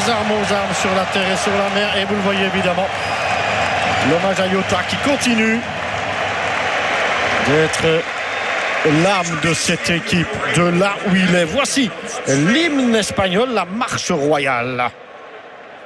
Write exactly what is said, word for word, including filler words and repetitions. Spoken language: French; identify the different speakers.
Speaker 1: armes aux armes sur la terre et sur la mer. Et vous le voyez évidemment, l'hommage à Iota qui continue d'être l'âme de cette équipe, de là où il est. Voici l'hymne espagnol, la marche royale.